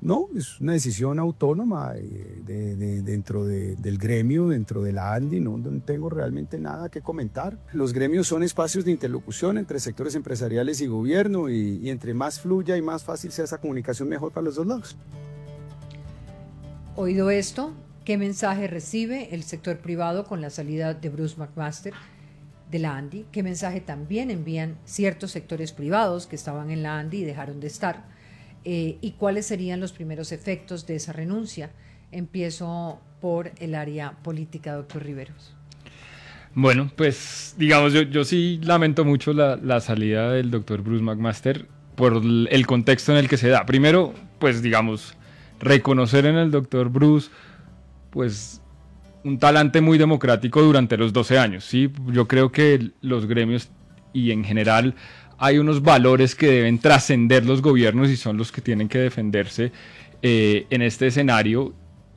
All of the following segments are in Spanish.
No, es una decisión autónoma dentro del gremio, dentro de la ANDI, no tengo realmente nada que comentar. Los gremios son espacios de interlocución entre sectores empresariales y gobierno y entre más fluya y más fácil sea esa comunicación, mejor para los dos lados. Oído esto, ¿qué mensaje recibe el sector privado con la salida de Bruce McMaster de la ANDI? ¿Qué mensaje también envían ciertos sectores privados que estaban en la ANDI y dejaron de estar? ¿Y cuáles serían los primeros efectos de esa renuncia? Empiezo por el área política, doctor Riveros. Bueno, pues digamos, yo sí lamento mucho la salida del doctor Bruce McMaster por el contexto en el que se da. Primero, pues digamos, reconocer en el doctor Bruce, pues un talante muy democrático durante los 12 años, ¿sí? Yo creo que los gremios y en general hay unos valores que deben trascender los gobiernos y son los que tienen que defenderse en este escenario.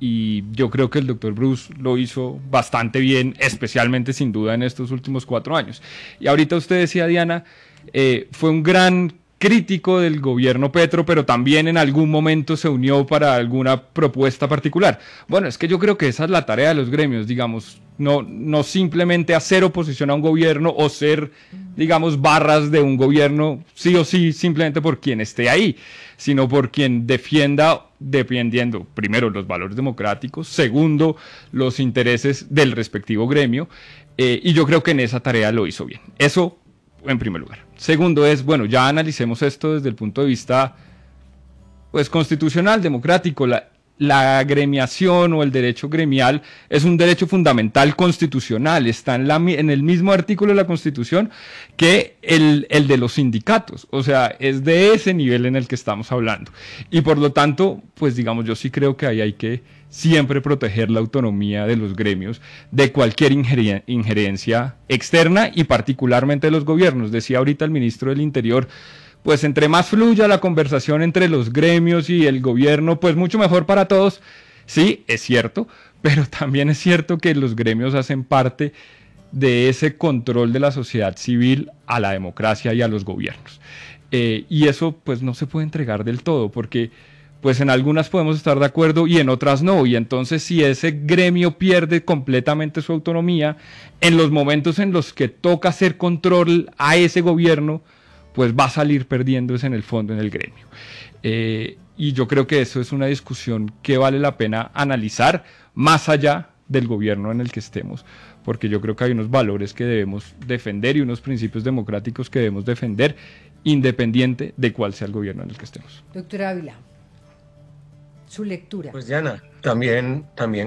Y yo creo que el doctor Bruce lo hizo bastante bien, especialmente sin duda en estos últimos 4 años. Y ahorita usted decía, Diana, fue un gran crítico del gobierno Petro, pero también en algún momento se unió para alguna propuesta particular. Bueno, es que yo creo que esa es la tarea de los gremios, digamos, no simplemente hacer oposición a un gobierno o ser, digamos, barras de un gobierno sí o sí simplemente por quien esté ahí, sino por quien defienda, dependiendo, primero, los valores democráticos, segundo, los intereses del respectivo gremio, y yo creo que en esa tarea lo hizo bien. Eso en primer lugar. Segundo es, bueno, ya analicemos esto desde el punto de vista pues constitucional, democrático. La agremiación o el derecho gremial es un derecho fundamental constitucional, está en el mismo artículo de la Constitución que el de los sindicatos, o sea, es de ese nivel en el que estamos hablando. Y por lo tanto, pues digamos, yo sí creo que ahí hay que siempre proteger la autonomía de los gremios de cualquier injerencia externa y particularmente de los gobiernos. Decía ahorita el ministro del Interior, pues entre más fluya la conversación entre los gremios y el gobierno, pues mucho mejor para todos. Sí, es cierto, pero también es cierto que los gremios hacen parte de ese control de la sociedad civil a la democracia y a los gobiernos. Y eso pues no se puede entregar del todo, porque pues en algunas podemos estar de acuerdo y en otras no, y entonces si ese gremio pierde completamente su autonomía, en los momentos en los que toca hacer control a ese gobierno, pues va a salir perdiéndose en el fondo en el gremio. Y yo creo que eso es una discusión que vale la pena analizar más allá del gobierno en el que estemos, porque yo creo que hay unos valores que debemos defender y unos principios democráticos que debemos defender independiente de cuál sea el gobierno en el que estemos. Doctora Ávila, su lectura. Pues Diana, también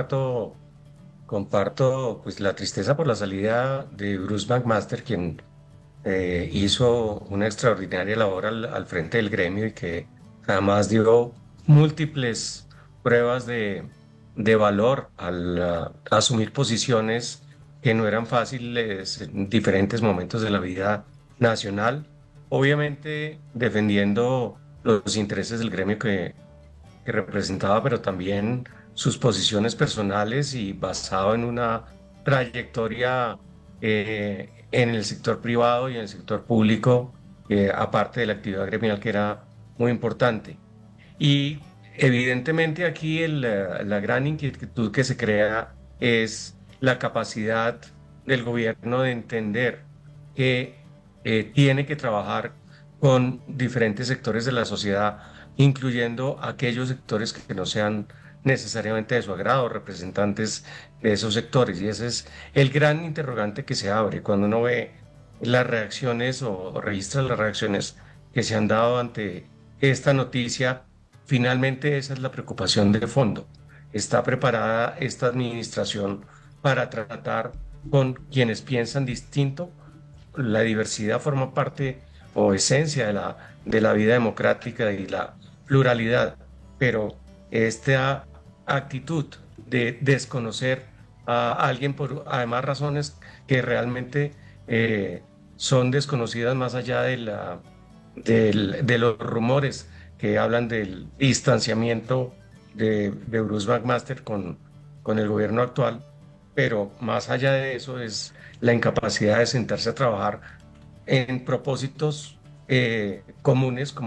comparto pues la tristeza por la salida de Bruce McMaster, quien hizo una extraordinaria labor al frente del gremio y que además dio múltiples pruebas de valor al asumir posiciones que no eran fáciles en diferentes momentos de la vida nacional, obviamente defendiendo los intereses del gremio que representaba, pero también sus posiciones personales y basado en una trayectoria en el sector privado y en el sector público, aparte de la actividad gremial que era muy importante. Y evidentemente aquí la gran inquietud que se crea es la capacidad del gobierno de entender que tiene que trabajar con diferentes sectores de la sociedad, incluyendo aquellos sectores que no sean necesariamente de su agrado, representantes de esos sectores. Y ese es el gran interrogante que se abre cuando uno ve las reacciones o registra las reacciones que se han dado ante esta noticia. Finalmente esa es la preocupación de fondo. ¿Está preparada esta administración para tratar con quienes piensan distinto? La diversidad forma parte o esencia de la vida democrática y la pluralidad, pero esta actitud de desconocer a alguien por además razones que realmente son desconocidas más allá de los rumores que hablan del distanciamiento de Bruce McMaster con el gobierno actual, pero más allá de eso es la incapacidad de sentarse a trabajar en propósitos comunes, como